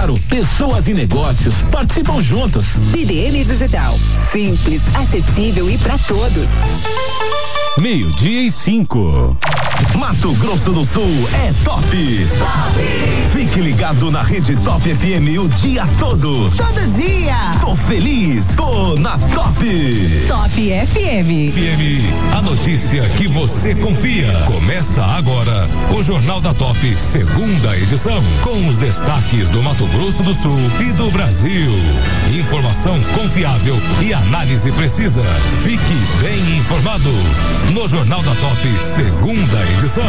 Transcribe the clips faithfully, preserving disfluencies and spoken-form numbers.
claro, pessoas e negócios participam juntos. B D M Digital, simples, acessível e para todos. Meio-dia e cinco. Mato Grosso do Sul é top. Top. Fique ligado na rede Top F M o dia todo. Todo dia. Tô feliz, tô na Top. Top F M. F M, a notícia que você confia. Começa agora o Jornal da Top, segunda edição, com os destaques do Mato Grosso do Sul e do Brasil. Informação confiável e análise precisa. Fique bem informado no Jornal da Top, segunda edição.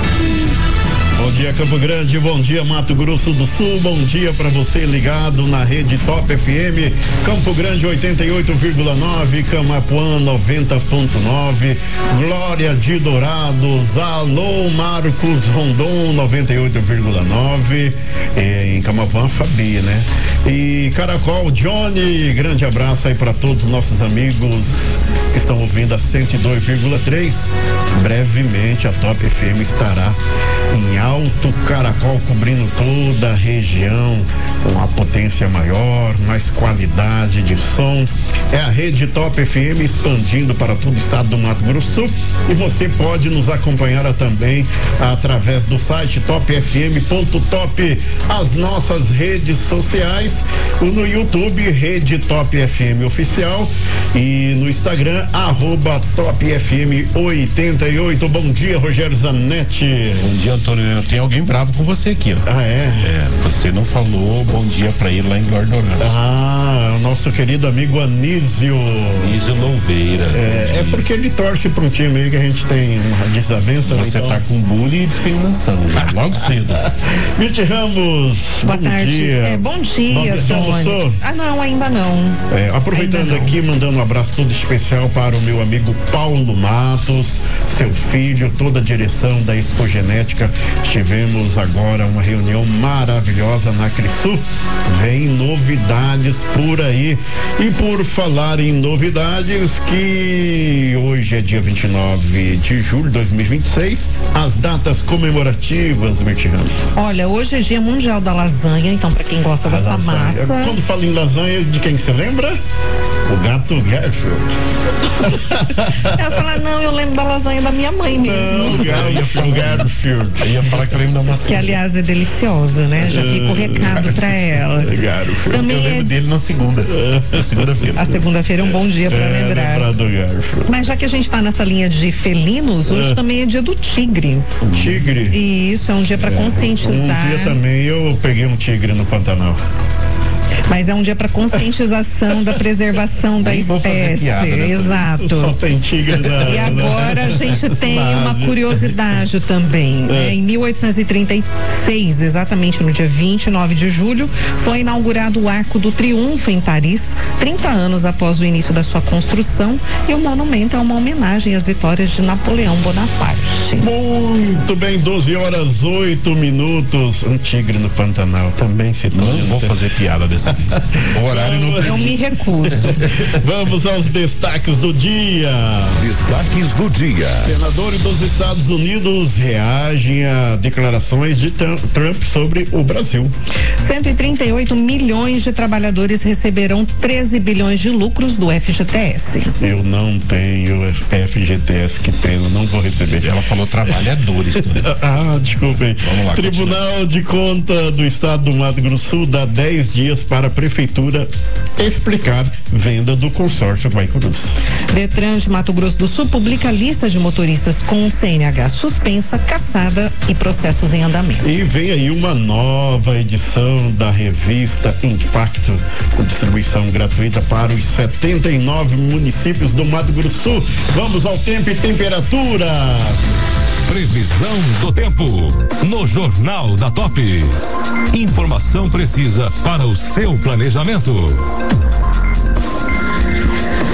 Bom dia, Campo Grande, bom dia, Mato Grosso do Sul, bom dia para você ligado na rede Top F M, Campo Grande oitenta e oito vírgula nove, Camapuã noventa ponto nove, Glória de Dourados, alô Marcos Rondon noventa e oito vírgula nove, em Camapuã, Fabi, né? E Caracol, Johnny, grande abraço aí para todos os nossos amigos que estão ouvindo a cento e dois vírgula três. Brevemente a Top F M estará em Alto Caracol, cobrindo toda a região com a potência maior, mais qualidade de som. É a rede Top F M expandindo para todo o estado do Mato Grosso do Sul, e você pode nos acompanhar também através do site top f m ponto top, as nossas redes sociais, no YouTube Rede Top F M Oficial e no Instagram arroba Top F M oitenta e oito. Bom dia, Rogério Zanetti. Bom dia, Antônio. Tem alguém bravo com você aqui, ó. Ah, é? É, você não falou bom dia pra ele lá em Glória Dourado. Ah, o nosso querido amigo Anísio. Anísio Louveira. É, é porque ele torce pra um time aí que a gente tem uma desavença. Você então... tá com bullying e discriminação, já, logo cedo. Mitch Ramos. Boa bom tarde. Dia. É, bom dia, Você almoçou? Ah, não, ainda não. É, aproveitando ainda não. aqui, mandando um abraço todo especial para o meu amigo Paulo Matos, seu filho, toda a direção da Expo Genética. Tivemos agora uma reunião maravilhosa na Crisul. Vem novidades por aí. E por falar em novidades, que hoje é dia vinte e nove de julho de dois mil e vinte e seis, as datas comemorativas, Mirti Ramos. Olha, hoje é dia mundial da lasanha, então para quem gosta A dessa lasanha. massa. Quando fala em lasanha, de quem que você lembra? O gato Garfield. Eu ia falar, não, eu lembro da lasanha da minha mãe mesmo. Não, o Garfield. Eu ia falar que eu lembro da maçã. Que aliás é deliciosa, né? Já fica o recado pra ela. Também eu lembro é... dele na segunda, na segunda-feira. A segunda-feira é um bom dia pra é, lembrar. Do Garfield. Mas já que a gente tá nessa linha de felinos, hoje é. também é dia do tigre. Tigre? E isso é um dia pra é. conscientizar. Um dia também eu peguei um tigre no Pantanal. Mas é um dia para conscientização da preservação da Nem espécie. Piada, né? Exato. Só tem tigre na, E agora a gente tem uma curiosidade também. É. É, em mil oitocentos e trinta e seis, exatamente no dia vinte e nove de julho, foi inaugurado o Arco do Triunfo em Paris, trinta anos após o início da sua construção, e o monumento é uma homenagem às vitórias de Napoleão Bonaparte. Muito bem, doze horas, oito minutos. Um tigre no Pantanal também se Não vou fazer piada dessa vez. O horário não Eu me recuso. Vamos aos destaques do dia. Destaques do dia. Senadores dos Estados Unidos reagem a declarações de Trump sobre o Brasil. cento e trinta e oito milhões de trabalhadores receberão treze bilhões de lucros do F G T S. Eu não tenho F G T S, que pena, não vou receber. Ela falou trabalhadores. Ah, desculpem. Vamos lá, Tribunal continua. de Conta do Estado do Mato Grosso do Sul dá dez dias para a Prefeitura explicar venda do consórcio Guaicurus. Detran de Mato Grosso do Sul publica lista de motoristas com C N H suspensa, cassada e processos em andamento. E vem aí uma nova edição da revista Impacto, com distribuição gratuita para os setenta e nove municípios do Mato Grosso do Sul. Vamos ao tempo e temperatura. Previsão do tempo no Jornal da Top. Informação precisa para o seu planejamento.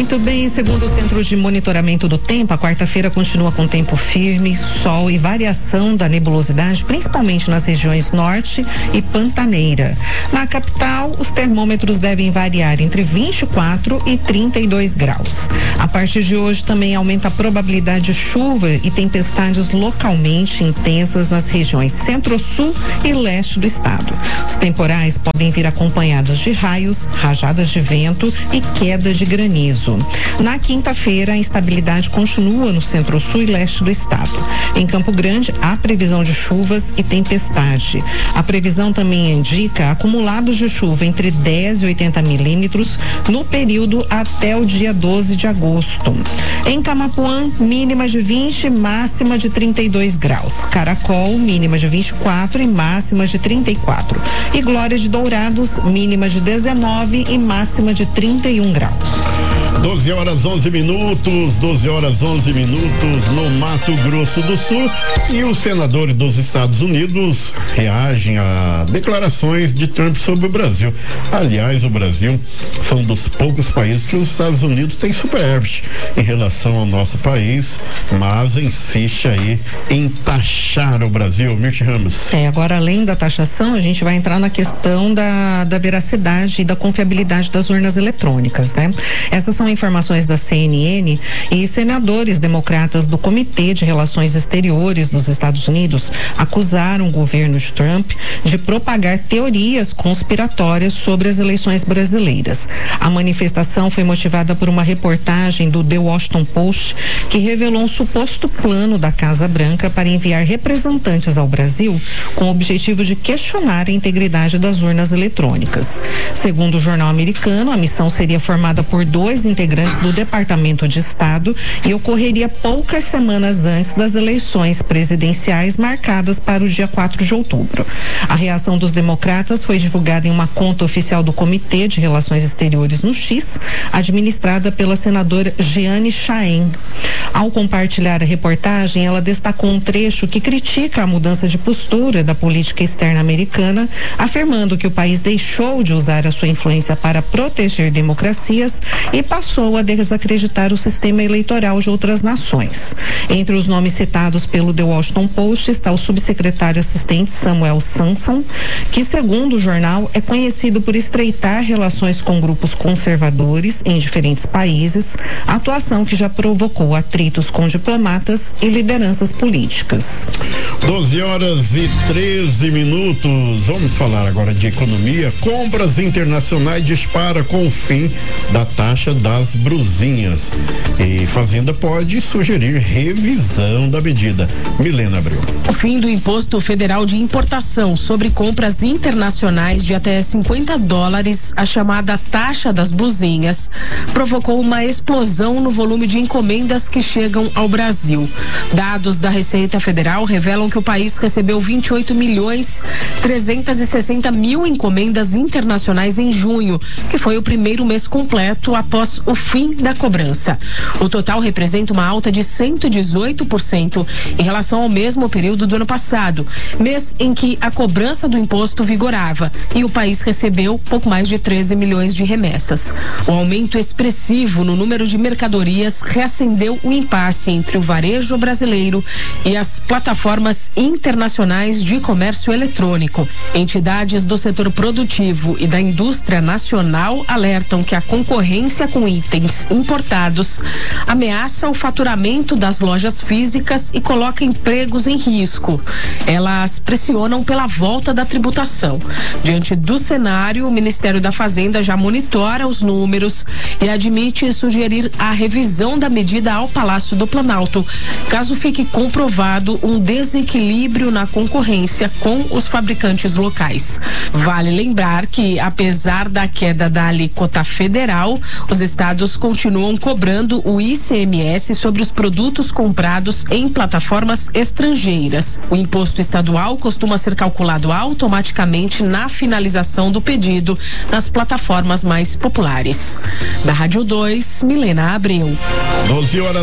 Muito bem, segundo o Centro de Monitoramento do Tempo, a quarta-feira continua com tempo firme, sol e variação da nebulosidade, principalmente nas regiões norte e pantaneira. Na capital, os termômetros devem variar entre vinte e quatro e trinta e dois graus. A partir de hoje também aumenta a probabilidade de chuva e tempestades localmente intensas nas regiões centro-sul e leste do estado. Os temporais podem vir acompanhados de raios, rajadas de vento e queda de granizo. Na quinta-feira, a instabilidade continua no centro-sul e leste do estado. Em Campo Grande, há previsão de chuvas e tempestade. A previsão também indica acumulados de chuva entre dez e oitenta milímetros no período até o dia doze de agosto. Em Camapuã, mínima de vinte, máxima de trinta e dois graus. Caracol, mínima de vinte e quatro e máxima de trinta e quatro. E Glória de Dourados, mínima de dezenove e máxima de trinta e um graus. doze horas onze minutos, doze horas onze minutos no Mato Grosso do Sul, e os senadores dos Estados Unidos reagem a declarações de Trump sobre o Brasil. Aliás, o Brasil são um dos poucos países que os Estados Unidos têm superávit em relação ao nosso país, mas insiste aí em taxar o Brasil. Mirti Ramos. É, agora além da taxação, a gente vai entrar na questão da, da veracidade e da confiabilidade das urnas eletrônicas, né? Essas são informações da C N N, e senadores democratas do Comitê de Relações Exteriores dos Estados Unidos acusaram o governo de Trump de propagar teorias conspiratórias sobre as eleições brasileiras. A manifestação foi motivada por uma reportagem do The Washington Post que revelou um suposto plano da Casa Branca para enviar representantes ao Brasil com o objetivo de questionar a integridade das urnas eletrônicas. Segundo o jornal americano, a missão seria formada por dois integrantes do Departamento de Estado e ocorreria poucas semanas antes das eleições presidenciais marcadas para o dia quatro de outubro. A reação dos democratas foi divulgada em uma conta oficial do Comitê de Relações Exteriores no X, administrada pela senadora Jeanne Shaheen. Ao compartilhar a reportagem, ela destacou um trecho que critica a mudança de postura da política externa americana, afirmando que o país deixou de usar a sua influência para proteger democracias e passou a desacreditar o sistema eleitoral de outras nações. Entre os nomes citados pelo The Washington Post está o subsecretário assistente Samuel Samson, que, segundo o jornal, é conhecido por estreitar relações com grupos conservadores em diferentes países, atuação que já provocou atritos com diplomatas e lideranças políticas. doze horas e treze minutos. Vamos falar agora de economia. Compras internacionais dispara com o fim da taxa das brusinhas. E Fazenda pode sugerir revisão da medida. Milena Abreu. O fim do Imposto Federal de Importação sobre compras internacionais de até cinquenta dólares, a chamada taxa das blusinhas, provocou uma explosão no volume de encomendas que chegam ao Brasil. Dados da Receita Federal revelam que o país recebeu vinte e oito milhões trezentos e sessenta mil encomendas internacionais em junho, que foi o primeiro mês completo após o fim da cobrança. O total representa uma alta de cento e dezoito por cento em relação ao mesmo período do ano passado, mês em que a cobrança do imposto vigorava e o país recebeu pouco mais de treze milhões de remessas. O aumento expressivo no número de mercadorias reacendeu o impasse entre o varejo brasileiro e as plataformas internacionais de comércio eletrônico. Entidades do setor produtivo e da indústria nacional alertam que a concorrência com itens importados ameaça o faturamento das lojas físicas e coloca empregos em risco. Elas pressionam pela volta da tributação. Diante do cenário, o Ministério da Fazenda já monitora os números e admite sugerir a revisão da medida ao Palácio do Planalto, caso fique comprovado um desequilíbrio na concorrência com os fabricantes locais. Vale lembrar que, apesar da queda da alíquota federal, os estados continuam cobrando o I C M S sobre os produtos comprados em plataformas estrangeiras. O imposto estadual costuma ser calculado automaticamente na finalização do pedido nas plataformas mais populares. Da Rádio dois, Milena Abreu. doze horas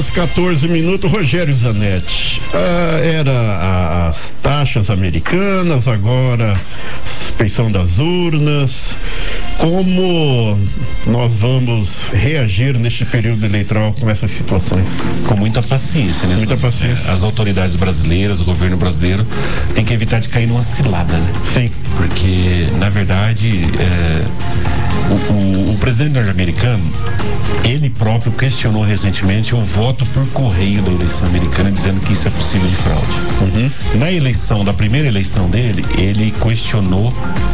horas quatorze minutos, Rogério Zanetti. Ah, era a, as taxas americanas, agora suspeição das urnas. Como nós vamos reagir neste período eleitoral com essas situações? Com muita paciência, né? Muita paciência. É, as autoridades brasileiras, o governo brasileiro tem que evitar de cair numa cilada, né? Sim. Porque, na verdade, é, o, o, o presidente norte-americano, ele próprio questionou recentemente o voto por correio da eleição americana, dizendo que isso é possível de fraude. Uhum. Na eleição, da primeira eleição dele, ele questionou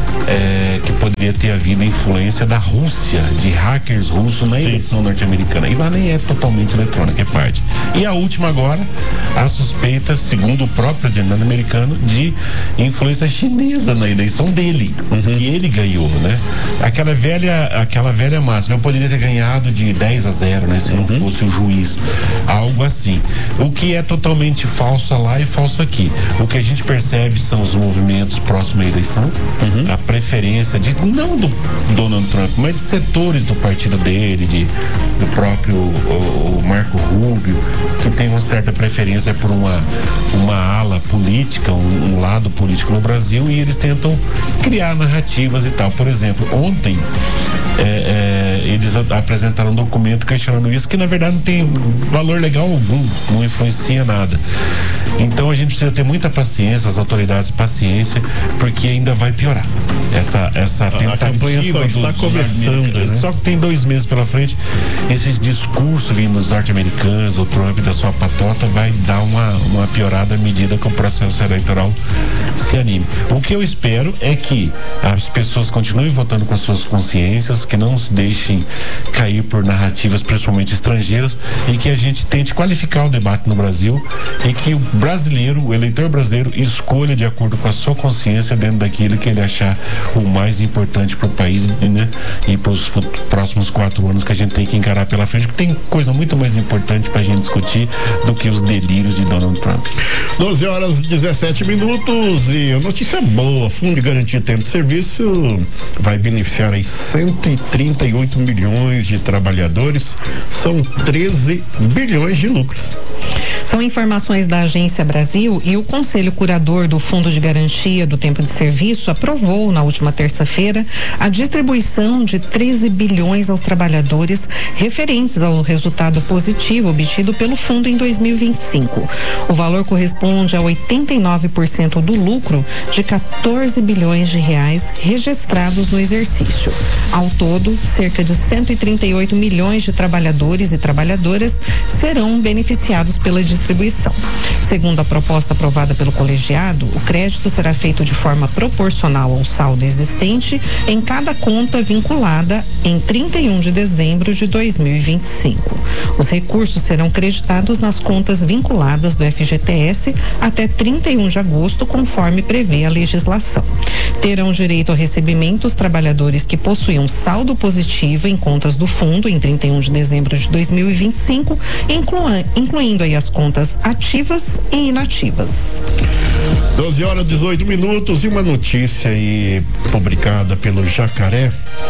é, que poderia ter havido influência da Rússia, de hackers russos na Sim. eleição norte-americana. E lá nem é totalmente eletrônica, é parte. E a última agora, a suspeita, segundo o próprio presidente norte-americano, de influência chinesa na eleição dele, uhum. que ele ganhou, né? Aquela velha, aquela velha máxima, eu poderia ter ganhado de dez a zero, né? Se uhum. não fosse o juiz. Algo assim. O que é totalmente falso lá e falso aqui. O que a gente percebe são os movimentos próximos à eleição, uhum. a preferência de, não do Donald Trump, mas de setores do partido dele, de, do próprio o, o Marco Rubio, que tem uma certa preferência por uma, uma ala política, um, um lado político no Brasil, e eles tentam criar narrativas e tal. Por exemplo, ontem é, é, eles a, apresentaram um documento questionando isso, que na verdade não tem valor legal algum, não influencia nada. Então a gente precisa ter muita paciência, as autoridades paciência, porque ainda vai piorar. Essa, essa tentativa a campanha só está dos, começando, né? Né? Só que tem dois meses pela frente, esse discurso vindo dos norte-americanos, do Trump e da sua patota, vai dar uma, uma piorada à medida que o processo eleitoral se anime. O que eu espero é que as pessoas continuem votando com as suas consciências, que não se deixem cair por narrativas, principalmente estrangeiras, e que a gente tente qualificar o debate no Brasil e que o brasileiro, o eleitor brasileiro, escolha de acordo com a sua consciência dentro daquilo que ele achar o mais importante para o país, né? E para os próximos quatro anos que a gente tem que encarar pela frente, que tem coisa muito mais importante para a gente discutir do que os delírios de Donald Trump. doze horas e dezessete minutos e a notícia boa, Fundo de Garantia de Tempo de Serviço vai beneficiar aí cento e trinta e oito milhões de trabalhadores, são treze bilhões de lucros. São informações da Agência Brasil e o Conselho Curador do Fundo de Garantia do Tempo de Serviço aprovou na última terça-feira a distribuição de treze bilhões aos trabalhadores referentes ao resultado positivo obtido pelo fundo em dois mil e vinte e cinco. O valor corresponde a oitenta e nove por cento do lucro de quatorze bilhões de reais registrados no exercício. Ao todo, cerca de cento e trinta e oito milhões de trabalhadores e trabalhadoras serão beneficiados pela distribuição. Segundo a proposta aprovada pelo colegiado, o crédito será feito de forma proporcional ao saldo existente em cada conta vinculada em trinta e um de dezembro de dois mil e vinte e cinco. Os recursos serão creditados nas contas vinculadas do F G T S até trinta e um de agosto, conforme prevê a legislação. Terão direito ao recebimento os trabalhadores que possuem um saldo positivo em contas do fundo em trinta e um de dezembro de dois mil e vinte e cinco, inclu- incluindo aí as contas ativas e inativas. doze horas e dezoito minutos e uma notícia aí publicada pelo Jacaré.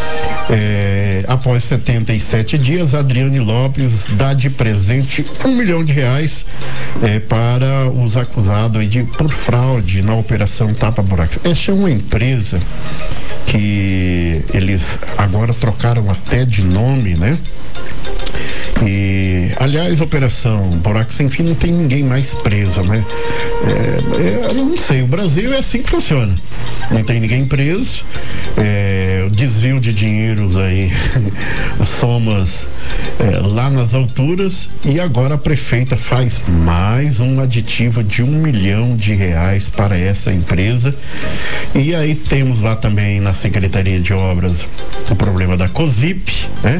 É, após setenta e sete dias, Adriane Lopes dá de presente um milhão de reais é, para os acusados aí de, por fraude na operação Tapa Buracos. Essa é uma empresa que eles agora trocaram até de nome, né? E, aliás, operação Buraco Sem Fim não tem ninguém mais preso, né? É, eu não sei, o Brasil é assim que funciona. Não tem ninguém preso, é, o desvio de dinheiros aí, somas é, lá nas alturas, e agora a prefeita faz mais um aditivo de um milhão de reais para essa empresa. E aí temos lá também na Secretaria de Obras o problema da COSIP, né?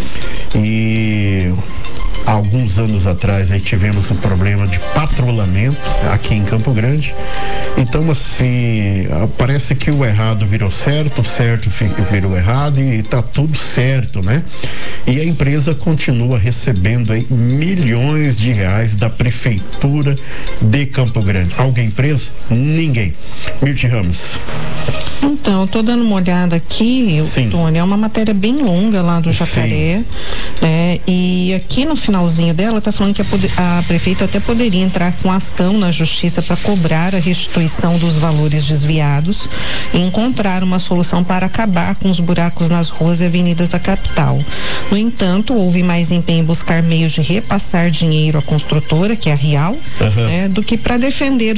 E há alguns anos atrás aí tivemos um problema de patrulhamento aqui em Campo Grande. Então, assim, parece que o errado virou certo, o certo virou errado e tá tudo certo, né? E a empresa continua recebendo aí milhões de reais da Prefeitura de Campo Grande. Alguém preso? Ninguém. Mirti Ramos. Então, tô dando uma olhada aqui, Tony, é uma matéria bem longa lá do Jacaré, né? E E aqui no finalzinho dela está falando que a, a prefeita até poderia entrar com ação na justiça para cobrar a restituição dos valores desviados e encontrar uma solução para acabar com os buracos nas ruas e avenidas da capital. No entanto, houve mais empenho em buscar meios de repassar dinheiro à construtora, que é a Rial, uhum. né, do que para defender